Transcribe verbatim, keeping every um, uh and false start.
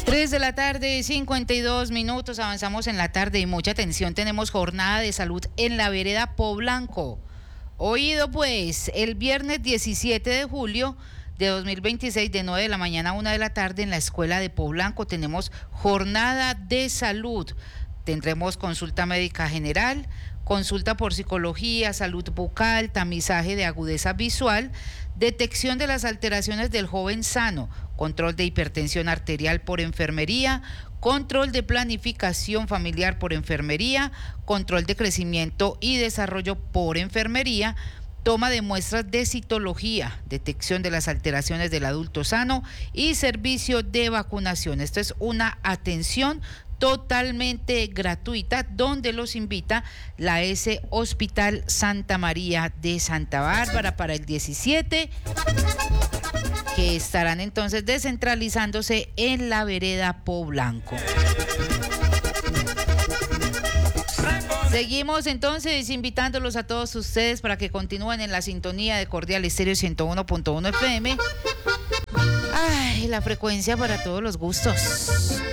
tres de la tarde, cincuenta y dos minutos, avanzamos en la tarde y mucha atención, tenemos jornada de salud en la vereda Poblanco. Oído pues, el viernes diecisiete de julio de dos mil veintiséis, de nueve de la mañana a una de la tarde, en la escuela de Poblanco tenemos jornada de salud. Tendremos consulta médica general, consulta por psicología, salud bucal, tamizaje de agudeza visual, detección de las alteraciones del joven sano, control de hipertensión arterial por enfermería, control de planificación familiar por enfermería, control de crecimiento y desarrollo por enfermería, toma de muestras de citología, detección de las alteraciones del adulto sano y servicio de vacunación. Esto es una atención totalmente gratuita, donde los invita la S Hospital Santa María de Santa Bárbara para el diecisiete, que estarán entonces descentralizándose en la vereda Poblanco. Seguimos entonces invitándolos a todos ustedes para que continúen en la sintonía de Cordial Estéreo ciento uno punto uno F M. Ay, la frecuencia para todos los gustos.